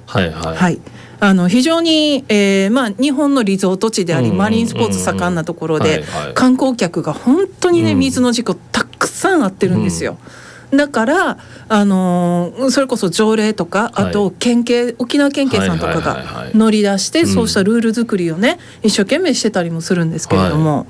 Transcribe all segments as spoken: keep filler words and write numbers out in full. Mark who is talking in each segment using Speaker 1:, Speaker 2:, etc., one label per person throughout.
Speaker 1: はいはい、
Speaker 2: はい、あの非常に、えーまあ、日本のリゾート地であり、うんうん、マリンスポーツ盛んなところで、はいはい、観光客が本当にね、水の事故たくさんあってるんですよ、うん、だから、あのー、それこそ条例とか、あと県警、沖縄県警さんとかが乗り出して、そうしたルール作りをね、うん、一生懸命してたりもするんですけれども、はい、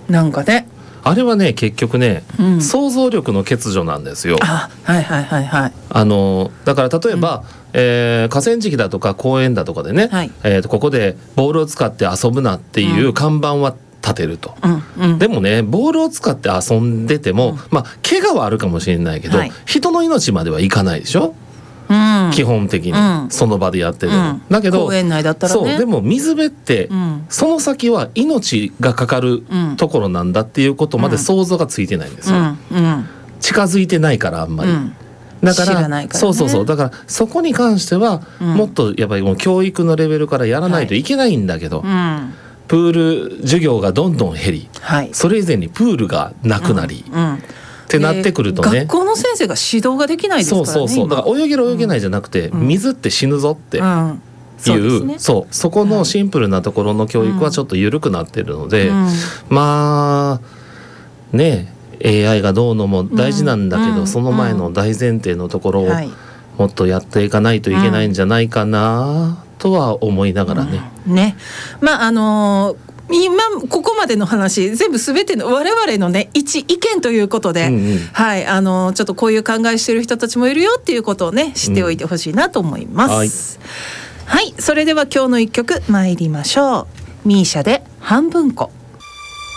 Speaker 2: なんかね、
Speaker 1: あれはね結局ね、うん、想像力の欠如なんですよ。
Speaker 2: あ、はいはいはいはい。あ
Speaker 1: のだから例えば、うん、えー、河川敷だとか公園だとかでね、はい、えー、とここでボールを使って遊ぶなっていう看板は立てると、うんうん、でもねボールを使って遊んでても、うん、まあ怪我はあるかもしれないけど、はい、人の命まではいかないでしょ、うん、基本的に、うん、その場でやってても、うん、だけど
Speaker 2: 公園内だったらね、
Speaker 1: そうでも水辺って、うん、その先は命がかかるところなんだっていうことまで想像がついてないんですよ、うんうん、近づいてないからあんまり、うん、だから、知らないからね、そうそうそう、だからそこに関しては、うん、もっとやっぱりもう教育のレベルからやらないといけないんだけど、はい、うん、プール授業がどんどん減り、はい、それ以前にプールがなくなり、うんうんってなってくるとね、
Speaker 2: 学校の先生が指導ができないですからね。
Speaker 1: そうそうそう、だから泳げる泳げないじゃなくて、うん、水って死ぬぞっていう、うん、そうですね、そう、そこのシンプルなところの教育はちょっと緩くなってるので、うん、まあね エーアイ がどうのも大事なんだけど、うん、その前の大前提のところをもっとやっていかないといけないんじゃないかなとは思いながらね、
Speaker 2: うん、ね、まああのー今ここまでの話全部すべての我々のね一意見ということで、うんうん、はい、あのちょっとこういう考えしている人たちもいるよっていうことをね知っておいてほしいなと思います、うん、はい、はい、それでは今日の一曲参りましょう。ミーシャで半分こ。